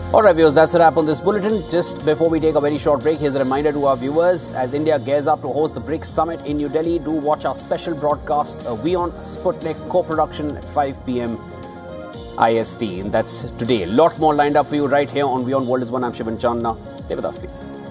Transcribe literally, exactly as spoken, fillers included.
All right, viewers, that's a wrap on this bulletin. Just before we take a very short break, here's a reminder to our viewers. As India gears up to host the BRICS Summit in New Delhi, do watch our special broadcast, a WION Sputnik co-production at five p m I S T. And that's today. A lot more lined up for you right here on WION World is One. I'm Shivan Chandna. Stay with us, please.